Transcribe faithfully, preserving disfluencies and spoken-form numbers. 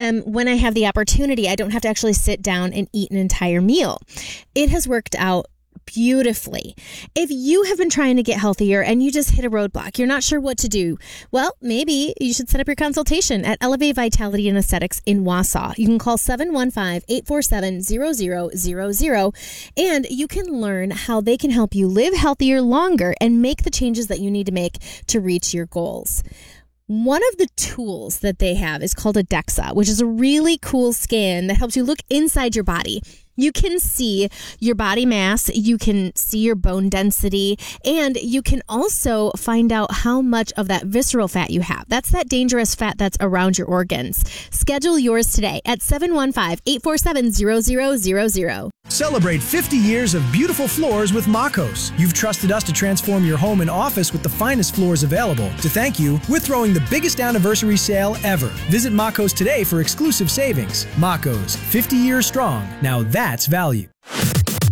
um, when I have the opportunity, I don't have to actually sit down and eat an entire meal. It has worked out beautifully. If you have been trying to get healthier and you just hit a roadblock, you're not sure what to do, well, maybe you should set up your consultation at Elevate Vitality and Aesthetics in Wausau. You can call seven one five, eight four seven, zero zero zero zero and you can learn how they can help you live healthier longer and make the changes that you need to make to reach your goals. One of the tools that they have is called a DEXA, which is a really cool scan that helps you look inside your body. You can see your body mass, you can see your bone density, and you can also find out how much of that visceral fat you have. That's that dangerous fat that's around your organs. Schedule yours today at seven one five, eight four seven, zero zero zero zero. Celebrate fifty years of beautiful floors with Makos. You've trusted us to transform your home and office with the finest floors available. To thank you, we're throwing the biggest anniversary sale ever. Visit Makos today for exclusive savings. Makos, fifty years strong. Now that's value.